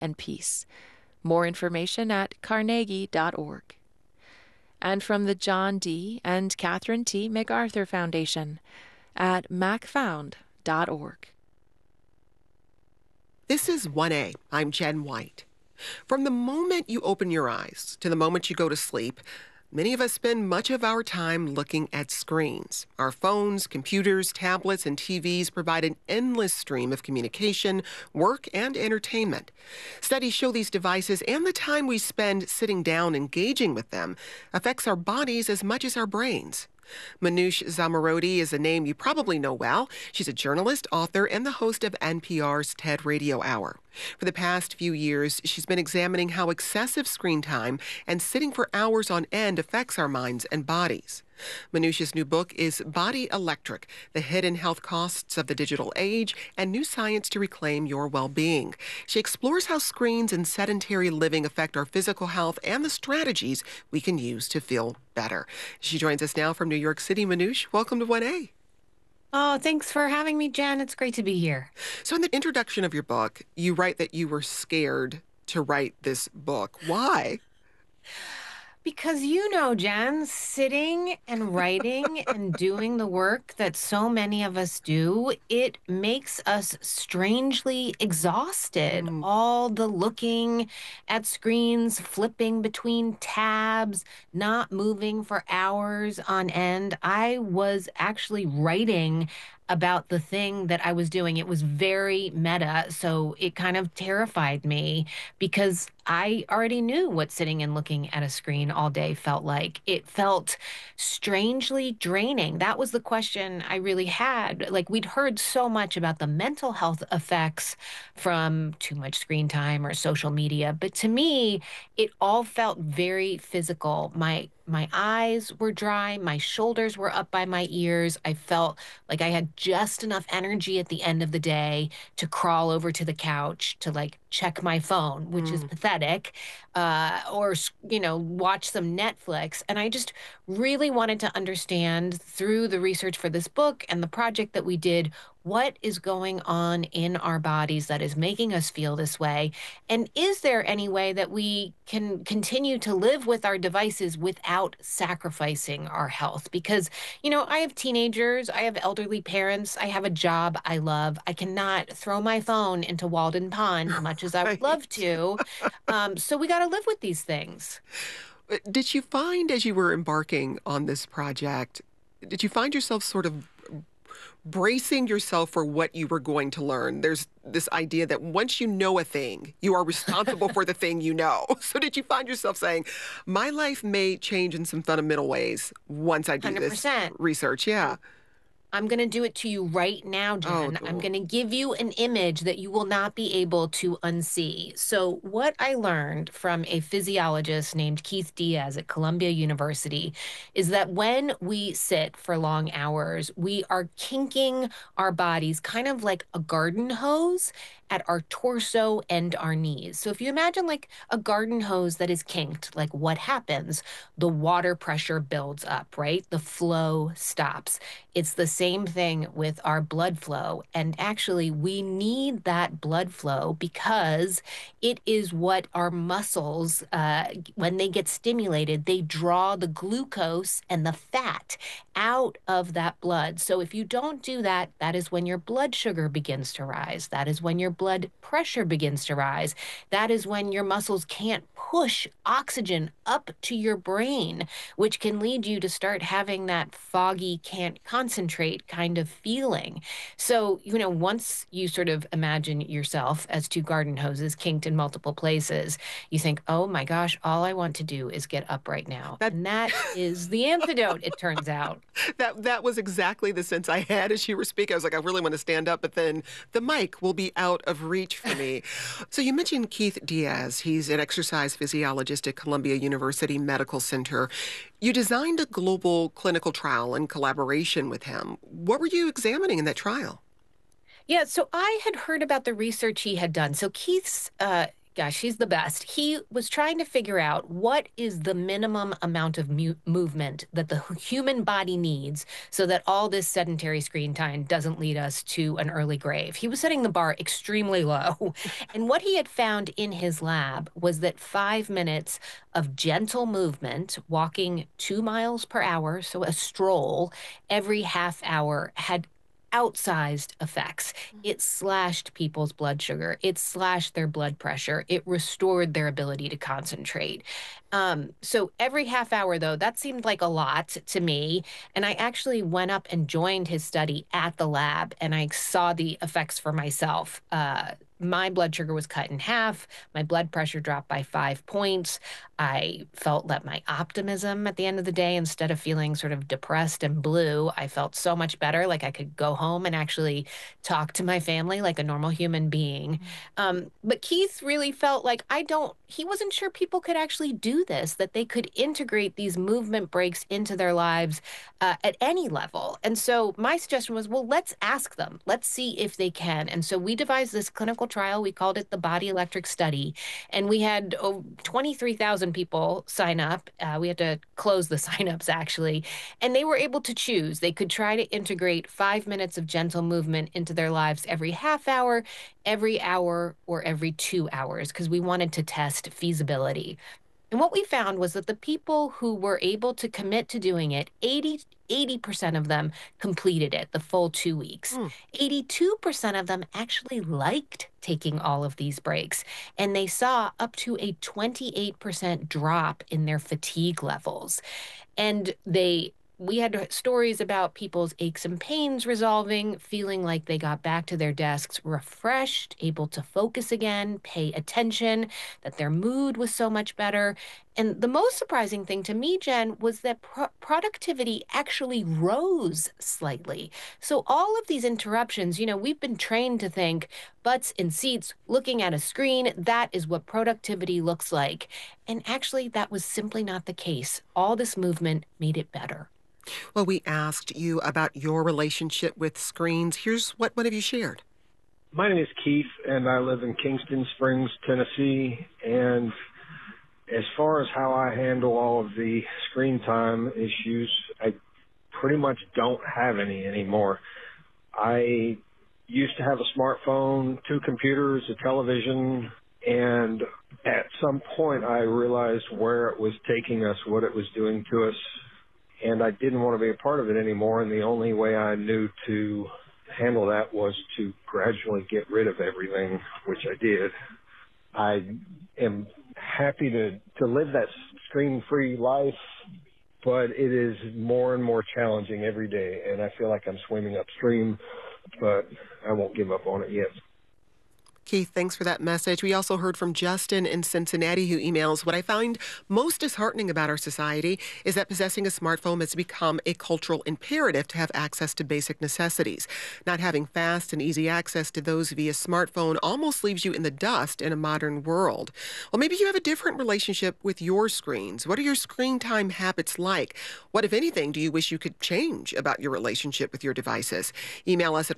and peace. More information at carnegie.org. And from the John D. and Catherine T. MacArthur Foundation at macfound.org. This is 1A. I'm Jen White. From the moment you open your eyes to the moment you go to sleep, many of us spend much of our time looking at screens. Our phones, computers, tablets, and TVs provide an endless stream of communication, work, and entertainment. Studies show these devices and the time we spend sitting down engaging with them affects our bodies as much as our brains. Manoush Zomorodi is a name you probably know well. She's a journalist, author, and the host of NPR's TED Radio Hour. For the past few years, she's been examining how excessive screen time and sitting for hours on end affects our minds and bodies. Manoush's new book is Body Electric: The Hidden Health Costs of the Digital Age and New Science to Reclaim Your Well-Being. She explores how screens and sedentary living affect our physical health and the strategies we can use to feel better. She joins us now from New York City. Manoush, welcome to 1A. Oh, thanks for having me, Jen. It's great to be here. So in the introduction of your book, you write that you were scared to write this book. Why? Because Jen, sitting and writing and doing the work that so many of us do, it makes us strangely exhausted. All the looking at screens, flipping between tabs, not moving for hours on end. I was actually writing about the thing that I was doing. It was very meta, so it kind of terrified me because I already knew what sitting and looking at a screen all day felt like. It felt strangely draining. That was the question I really had. Like, we'd heard so much about the mental health effects from too much screen time or social media, but to me, it all felt very physical. My eyes were dry, my shoulders were up by my ears. I felt like I had just enough energy at the end of the day to crawl over to the couch to check my phone, which is pathetic, or watch some Netflix. And I just really wanted to understand through the research for this book and the project that we did, what is going on in our bodies that is making us feel this way? And is there any way that we can continue to live with our devices without sacrificing our health? Because, I have teenagers, I have elderly parents, I have a job I love. I cannot throw my phone into Walden Pond, much as I would love to. So we got to live with these things. Did you find, as you were embarking on this project, did you find yourself sort of bracing yourself for what you were going to learn? There's this idea that once you know a thing, you are responsible for the thing you know. So did you find yourself saying, my life may change in some fundamental ways once I do 100%. this research? Yeah. I'm going to do it to you right now, Jen. I'm going to give you an image that you will not be able to unsee. So what I learned from a physiologist named Keith Diaz at Columbia University is that when we sit for long hours, we are kinking our bodies kind of like a garden hose at our torso and our knees. So if you imagine like a garden hose that is kinked, like what happens? The water pressure builds up, right? The flow stops. It's the same thing with our blood flow. And actually, we need that blood flow because it is what our muscles, when they get stimulated, they draw the glucose and the fat out of that blood. So if you don't do that, that is when your blood sugar begins to rise. That is when your blood pressure begins to rise. That is when your muscles can't push oxygen up to your brain, which can lead you to start having that foggy, can't concentrate kind of feeling. So, once you sort of imagine yourself as two garden hoses kinked in multiple places, you think, oh my gosh, all I want to do is get up right now. And that is the antidote, it turns out. That was exactly the sense I had as you were speaking. I was like, I really want to stand up, but then the mic will be out of reach for me. So you mentioned Keith Diaz. He's an exercise physiologist at Columbia University Medical Center. You designed a global clinical trial in collaboration with him. What were you examining in that trial? Yeah, so I had heard about the research he had done. So Gosh, he's the best. He was trying to figure out what is the minimum amount of movement that the human body needs so that all this sedentary screen time doesn't lead us to an early grave. He was setting the bar extremely low. And what he had found in his lab was that 5 minutes of gentle movement, walking 2 miles per hour, so a stroll every half hour, had outsized effects. It slashed people's blood sugar, it slashed their blood pressure, it restored their ability to concentrate. So every half hour, though, that seemed like a lot to me. And I actually went up and joined his study at the lab and I saw the effects for myself. My blood sugar was cut in half. My blood pressure dropped by 5 points. I felt that my optimism at the end of the day, instead of feeling sort of depressed and blue, I felt so much better. Like I could go home and actually talk to my family like a normal human being. But Keith really felt like he wasn't sure people could actually do this, that they could integrate these movement breaks into their lives at any level. And so my suggestion was, well, let's ask them. Let's see if they can. And so we devised this clinical trial. We called it the Body Electric Study. And we had 23,000 people sign up. We had to close the signups, actually. And they were able to choose. They could try to integrate 5 minutes of gentle movement into their lives every half hour, every hour, or every 2 hours, because we wanted to test feasibility. And what we found was that the people who were able to commit to doing it, 80% of them completed it the full 2 weeks. 82% of them actually liked taking all of these breaks. And they saw up to a 28% drop in their fatigue levels. And we had stories about people's aches and pains resolving, feeling like they got back to their desks refreshed, able to focus again, pay attention, that their mood was so much better. And the most surprising thing to me, Jen, was that productivity actually rose slightly. So all of these interruptions, we've been trained to think butts in seats, looking at a screen, that is what productivity looks like. And actually, that was simply not the case. All this movement made it better. Well, we asked you about your relationship with screens. Here's what one of you shared. My name is Keith, and I live in Kingston Springs, Tennessee. And as far as how I handle all of the screen time issues, I pretty much don't have any anymore. I used to have a smartphone, 2 computers, a television, and at some point I realized where it was taking us, what it was doing to us, and I didn't want to be a part of it anymore, and the only way I knew to handle that was to gradually get rid of everything, which I did. I am happy to live that screen-free life, but it is more and more challenging every day, and I feel like I'm swimming upstream, but I won't give up on it yet. Keith, thanks for that message. We also heard from Justin in Cincinnati, who emails, what I find most disheartening about our society is that possessing a smartphone has become a cultural imperative to have access to basic necessities. Not having fast and easy access to those via smartphone almost leaves you in the dust in a modern world. Well, maybe you have a different relationship with your screens. What are your screen time habits like? What, if anything, do you wish you could change about your relationship with your devices? Email us at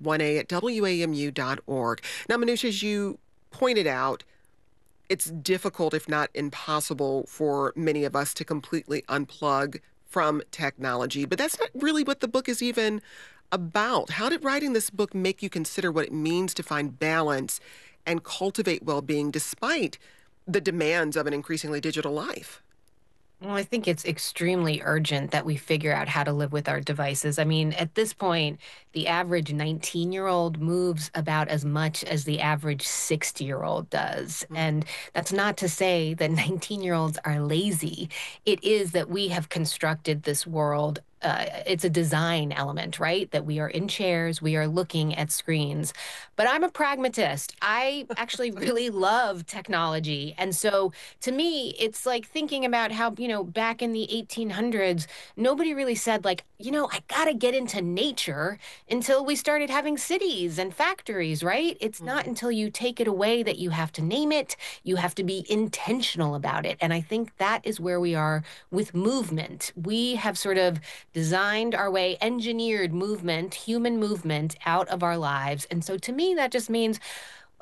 1a@wamu.org. Now, Manoush, as you pointed out, it's difficult, if not impossible, for many of us to completely unplug from technology. But that's not really what the book is even about. How did writing this book make you consider what it means to find balance and cultivate well-being despite the demands of an increasingly digital life? Well, I think it's extremely urgent that we figure out how to live with our devices. I mean, at this point, the average 19-year-old moves about as much as the average 60-year-old does. And that's not to say that 19-year-olds are lazy. It is that we have constructed this world. It's a design element, right? That we are in chairs, we are looking at screens. But I'm a pragmatist. I actually really love technology. And so to me, it's like thinking about how, back in the 1800s, nobody really said like, I gotta get into nature until we started having cities and factories, right? It's not until you take it away that you have to name it. You have to be intentional about it. And I think that is where we are with movement. We have sort of designed our way, engineered movement, human movement out of our lives. And so to me, that just means,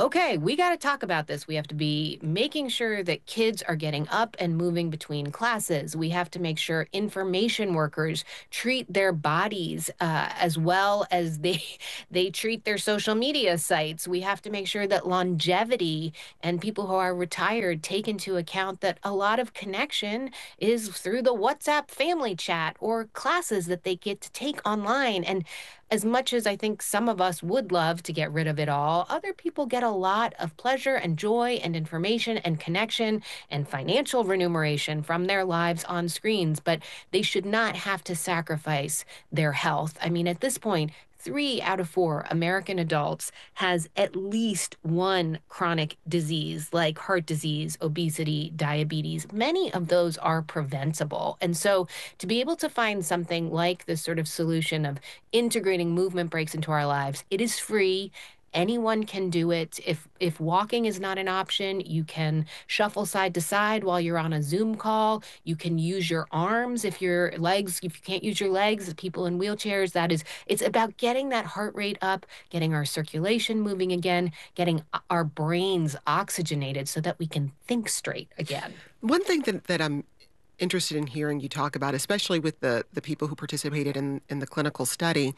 okay, we got to talk about this. We have to be making sure that kids are getting up and moving between classes. We have to make sure information workers treat their bodies as well as they treat their social media sites. We have to make sure that longevity and people who are retired take into account that a lot of connection is through the WhatsApp family chat or classes that they get to take online. And as much as I think some of us would love to get rid of it all, other people get a lot of pleasure and joy and information and connection and financial remuneration from their lives on screens, but they should not have to sacrifice their health. I mean, at this point, 3 out of 4 American adults has at least one chronic disease like heart disease, obesity, diabetes. Many of those are preventable. And so to be able to find something like this sort of solution of integrating movement breaks into our lives, it is free. Anyone can do it. If walking is not an option, you can shuffle side to side while you're on a Zoom call. You can use your arms if if you can't use your legs, people in wheelchairs, it's about getting that heart rate up, getting our circulation moving again, getting our brains oxygenated so that we can think straight again. One thing that I'm interested in hearing you talk about, especially with the people who participated in the clinical study,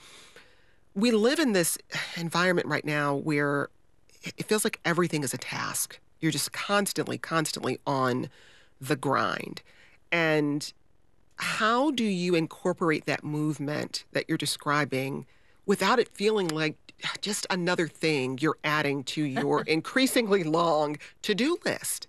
we live in this environment right now where it feels like everything is a task. You're just constantly on the grind. And how do you incorporate that movement that you're describing without it feeling like just another thing you're adding to your increasingly long to-do list?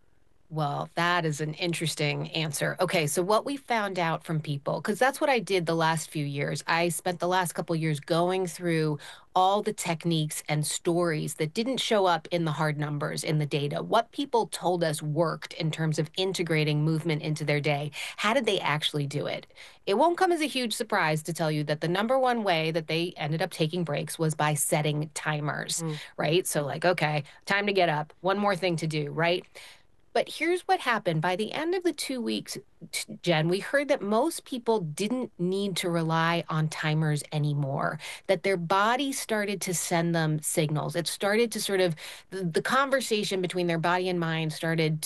Well, that is an interesting answer. Okay, so what we found out from people, because that's what I did the last few years. I spent the last couple years going through all the techniques and stories that didn't show up in the hard numbers in the data. What people told us worked in terms of integrating movement into their day. How did they actually do it? It won't come as a huge surprise to tell you that the number one way that they ended up taking breaks was by setting timers, right? So, like, okay, time to get up, one more thing to do, right? But here's what happened. By the end of the 2 weeks, Jen, we heard that most people didn't need to rely on timers anymore, that their body started to send them signals. It started to sort of, the conversation between their body and mind started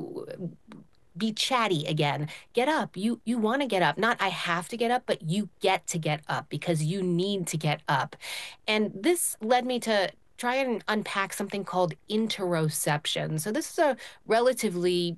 to be chatty again. Get up. You want to get up. Not I have to get up, but you get to get up because you need to get up. And this led me to try and unpack something called interoception. So this is a relatively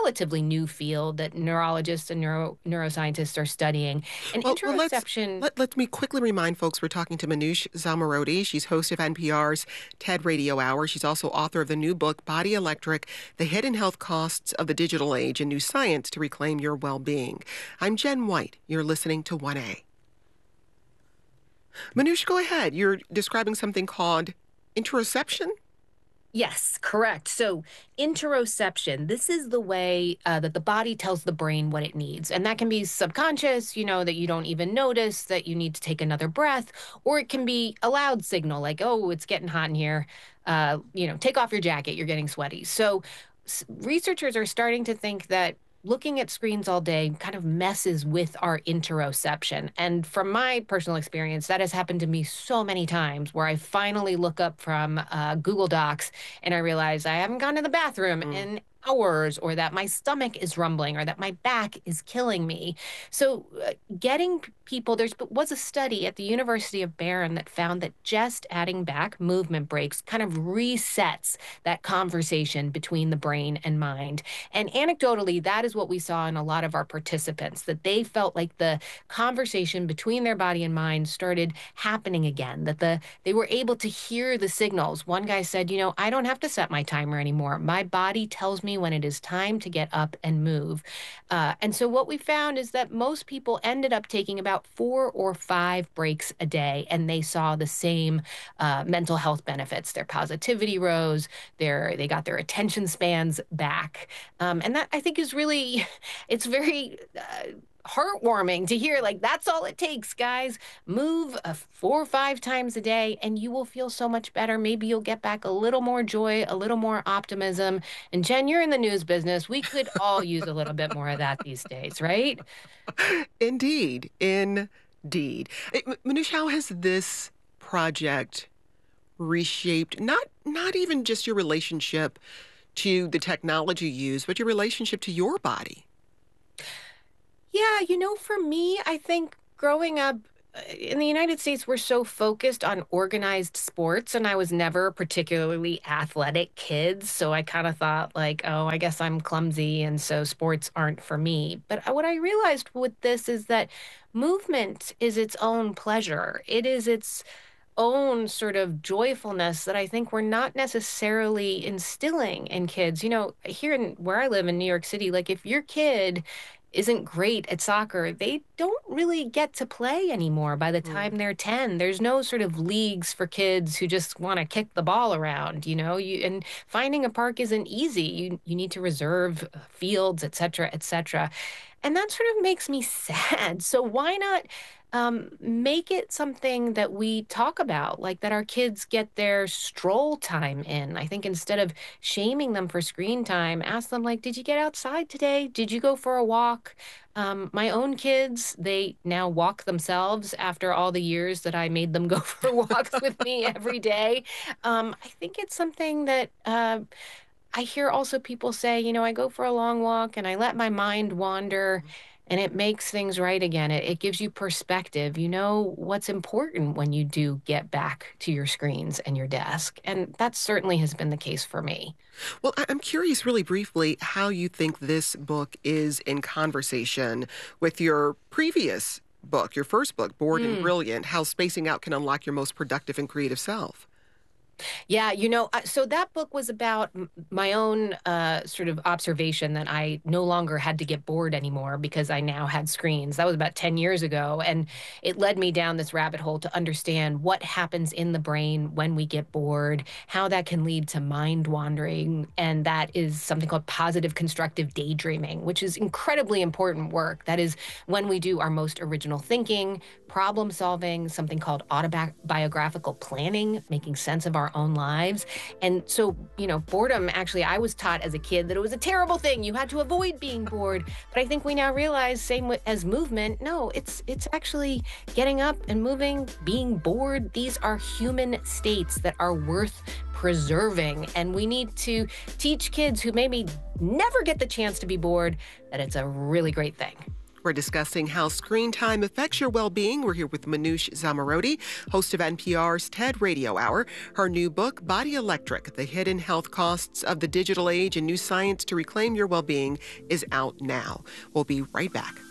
new field that neurologists and neuroscientists are studying. And interoception. Let me quickly remind folks we're talking to Manoush Zomorodi. She's host of NPR's TED Radio Hour. She's also author of the new book, Body Electric, The Hidden Health Costs of the Digital Age and New Science to Reclaim Your Well-Being. I'm Jen White. You're listening to 1A. Manoush, go ahead. You're describing something called interoception? Yes, correct. So interoception, this is the way that the body tells the brain what it needs. And that can be subconscious, that you don't even notice that you need to take another breath, or it can be a loud signal like, oh, it's getting hot in here. Take off your jacket, you're getting sweaty. So researchers are starting to think that looking at screens all day kind of messes with our interoception. And from my personal experience, that has happened to me so many times where I finally look up from Google Docs and I realize I haven't gone to the bathroom in hours, or that my stomach is rumbling, or that my back is killing me. So getting people, there was a study at the University of Bern that found that just adding back movement breaks kind of resets that conversation between the brain and mind. And anecdotally, that is what we saw in a lot of our participants, that they felt like the conversation between their body and mind started happening again, that they were able to hear the signals. One guy said, I don't have to set my timer anymore. My body tells me when it is time to get up and move. And so what we found is that most people ended up taking about 4 or 5 breaks a day, and they saw the same mental health benefits. Their positivity rose, they got their attention spans back. And that, I think, is really, it's very heartwarming to hear, like, that's all it takes, guys. Move 4 or 5 times a day and you will feel so much better. Maybe you'll get back a little more joy, a little more optimism. And Jen, you're in the news business. We could all use a little bit more of that these days, right? Indeed. Manoush, how has this project reshaped not even just your relationship to the technology you use, but your relationship to your body? Yeah, for me, I think growing up in the United States, we're so focused on organized sports, and I was never a particularly athletic kid. So I kind of thought, like, oh, I guess I'm clumsy, and so sports aren't for me. But what I realized with this is that movement is its own pleasure, it is its own sort of joyfulness that I think we're not necessarily instilling in kids. Here in where I live in New York City, like if your kid isn't great at soccer, they don't really get to play anymore by the Mm. time they're 10. There's no sort of leagues for kids who just want to kick the ball around, and finding a park isn't easy. You need to reserve fields, et cetera, et cetera. And that sort of makes me sad. So why not make it something that we talk about, like that our kids get their stroll time in? I think instead of shaming them for screen time, ask them, like, did you get outside today? Did you go for a walk? My own kids, they now walk themselves after all the years that I made them go for walks with me every day. I think it's something that I hear also people say, I go for a long walk and I let my mind wander and it makes things right again. It gives you perspective. You know what's important when you do get back to your screens and your desk. And that certainly has been the case for me. Well, I'm curious, really briefly, how you think this book is in conversation with your previous book, your first book, Bored and Brilliant, How Spacing Out Can Unlock Your Most Productive and Creative Self. Yeah, so that book was about my own sort of observation that I no longer had to get bored anymore because I now had screens. That was about 10 years ago. And it led me down this rabbit hole to understand what happens in the brain when we get bored, how that can lead to mind wandering. And that is something called positive constructive daydreaming, which is incredibly important work. That is when we do our most original thinking, problem solving, something called autobiographical planning, making sense of our own lives. And so, boredom, actually, I was taught as a kid that it was a terrible thing. You had to avoid being bored. But I think we now realize, same as movement, no, it's actually getting up and moving, being bored. These are human states that are worth preserving. And we need to teach kids who maybe never get the chance to be bored that it's a really great thing. We're discussing how screen time affects your well-being. We're here with Manoush Zomorodi, host of NPR's TED Radio Hour. Her new book, Body Electric: The Hidden Health Costs of the Digital Age and New Science to Reclaim Your Well-Being, is out now. We'll be right back.